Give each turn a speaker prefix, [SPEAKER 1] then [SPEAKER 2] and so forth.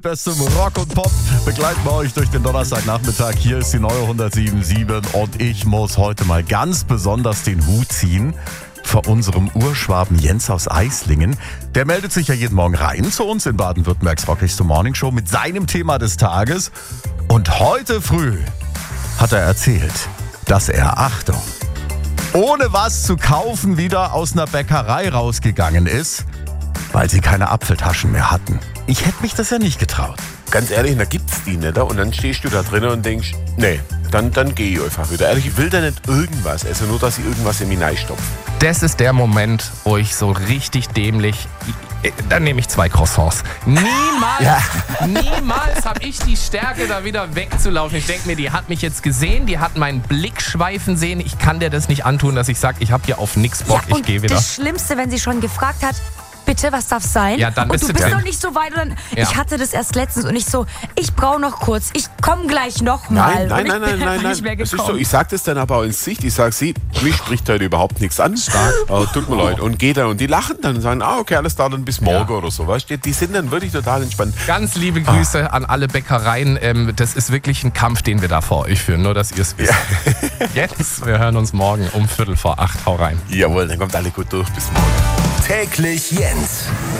[SPEAKER 1] Bestem Rock und Pop begleiten wir euch durch den Donnerstagnachmittag. Hier ist die neue 107.7 und ich muss heute mal ganz besonders den Hut ziehen vor unserem Urschwaben Jens aus Eislingen. Der meldet sich ja jeden Morgen rein zu uns in Baden-Württembergs rockichste Morningshow mit seinem Thema des Tages. Und heute früh hat er erzählt, dass er, Achtung, ohne was zu kaufen wieder aus einer Bäckerei rausgegangen ist, weil sie keine Apfeltaschen mehr hatten. Ich hätte mich das ja nicht getraut.
[SPEAKER 2] Ganz ehrlich, da gibt's die nicht. Und dann stehst du da drin und denkst, nee, dann gehe ich einfach wieder. Ehrlich, ich will da nicht irgendwas, also nur, dass ich irgendwas in mich reinstopfe.
[SPEAKER 3] Das ist der Moment, wo ich so richtig dämlich... Dann nehme ich 2 Croissants. Niemals habe ich die Stärke, da wieder wegzulaufen. Ich denke mir, die hat mich jetzt gesehen, die hat meinen Blick schweifen sehen. Ich kann dir das nicht antun, dass ich sage, ich habe hier auf nix Bock, ich gehe wieder.
[SPEAKER 4] Das Schlimmste, wenn sie schon gefragt hat, bitte, was darf sein?
[SPEAKER 3] Ja, dann
[SPEAKER 4] und
[SPEAKER 3] bist
[SPEAKER 4] du
[SPEAKER 3] du
[SPEAKER 4] bist
[SPEAKER 3] drin.
[SPEAKER 4] noch nicht so weit. Und dann,
[SPEAKER 3] Ja.
[SPEAKER 4] Ich hatte das erst letztens und ich so, ich brauche noch kurz, ich komme gleich nochmal.
[SPEAKER 2] Nein.
[SPEAKER 4] Nicht mehr
[SPEAKER 2] Das ist so,
[SPEAKER 4] gekommen.
[SPEAKER 2] ich sag das dann aber auch ins Gesicht. Ich sag, sie, mich spricht heute überhaupt nichts an. Tut mir leid. Und geht dann und die lachen dann und sagen, okay, alles da dann bis morgen oder so. Weißt du? Die sind dann wirklich total entspannt.
[SPEAKER 3] Ganz liebe Grüße an alle Bäckereien. Das ist wirklich ein Kampf, den wir da vor euch führen, nur dass ihr es wisst. Jetzt, wir hören uns morgen um 7:45. Hau rein.
[SPEAKER 2] Jawohl, dann kommt alle gut durch. Bis morgen.
[SPEAKER 5] Täglich Jens.